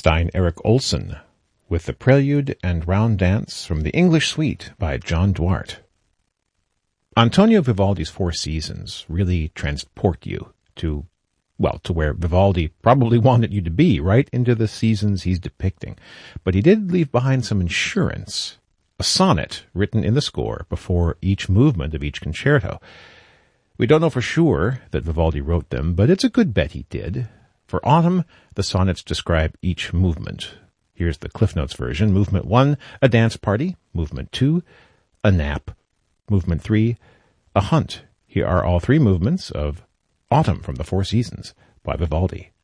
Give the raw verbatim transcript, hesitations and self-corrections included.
Bernstein Eric Olson with the Prelude and Round Dance from the English Suite by John Duarte. Antonio Vivaldi's Four Seasons really transport you to, well, to where Vivaldi probably wanted you to be, right into the seasons he's depicting. But he did leave behind some insurance, a sonnet written in the score before each movement of each concerto. We don't know for sure that Vivaldi wrote them, but it's a good bet he did. For autumn, the sonnets describe each movement. Here's the Cliff Notes version. Movement one, a dance party. Movement two, a nap. Movement three, a hunt. Here are all three movements of Autumn from the Four Seasons by Vivaldi.